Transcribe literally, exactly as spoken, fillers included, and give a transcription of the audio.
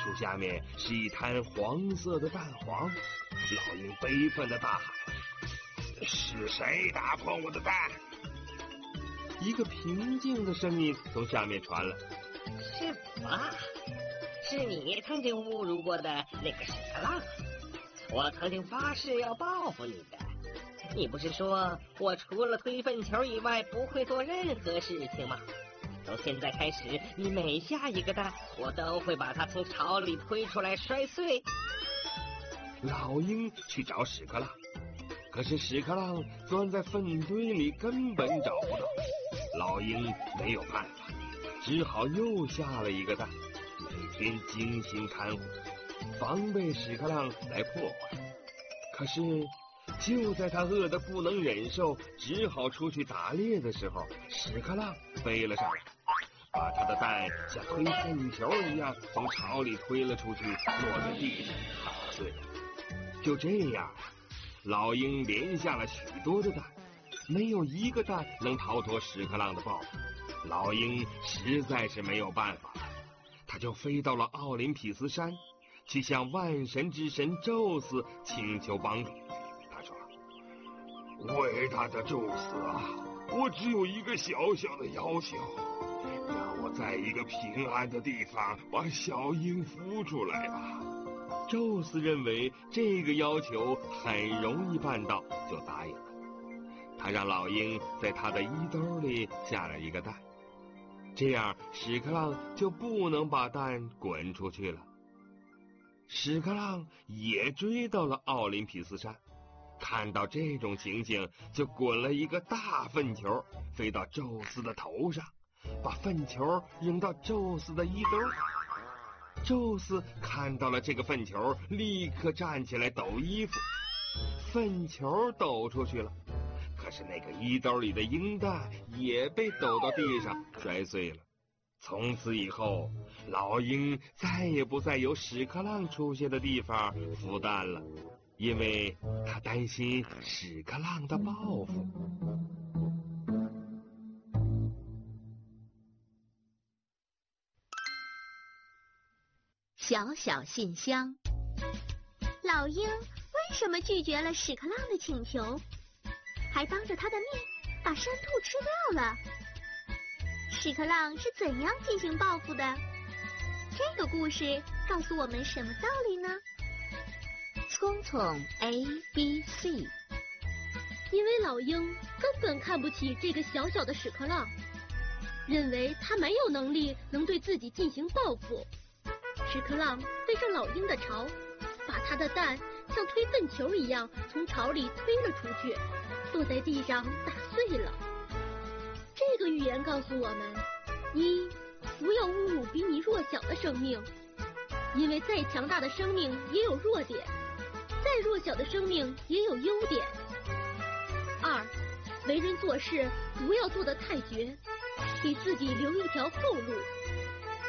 树下面是一滩黄色的蛋黄。老鹰悲愤地大喊：是谁打破我的蛋？一个平静的声音从下面传来： 是我，是你曾经侮辱过的那个屎壳郎，我曾经发誓要报复你的。你不是说我除了推粪球以外不会做任何事情吗？从现在开始，你每下一个蛋，我都会把它从巢里推出来摔碎。 老鹰去找屎壳郎，可是屎壳郎钻在粪堆里，根本找不到。老鹰没有办法，只好又下了一个蛋，每天精心看护，防备屎壳郎来破坏。可是就在他饿得不能忍受，只好出去打猎的时候，屎壳郎飞了上来，把他的蛋像推粪球一样从巢里推了出去，落在地上打碎了。就这样，老鹰连下了许多的蛋，没有一个蛋能逃脱屎壳郎的报复。老鹰实在是没有办法了，他就飞到了奥林匹斯山，去向万神之神宙斯请求帮助。他说：伟大的宙斯啊，我只有一个小小的要求，让我在一个平安的地方把小鹰孵出来吧。宙斯认为这个要求很容易办到，就答应了。他让老鹰在他的衣兜里下了一个蛋，这样屎壳郎就不能把蛋滚出去了。屎壳郎也追到了奥林匹斯山，看到这种情形，就滚了一个大粪球，飞到宙斯的头上，把粪球扔到宙斯的衣兜。宙斯看到了这个粪球，立刻站起来抖衣服，粪球抖出去了，可是那个衣兜里的鹰蛋也被抖到地上摔碎了。从此以后，老鹰再也不在有屎壳郎出现的地方孵蛋了，因为他担心屎壳郎的报复。 小小信箱。 老鹰为什么拒绝了屎壳郎的请求，还当着他的面把山兔吃掉了？屎壳郎是怎样进行报复的？这个故事告诉我们什么道理呢？ 聪聪 A B C。 因为老鹰根本看不起这个小小的屎壳郎，认为他没有能力能对自己进行报复。屎壳郎飞上老鹰的巢，把他的蛋像推粪球一样从巢里推了出去，落在地上打碎了。这个寓言告诉我们：一，不要侮辱比你弱小的生命，因为再强大的生命也有弱点，再弱小的生命也有优点。二，为人做事不要做得太绝，给自己留一条后路。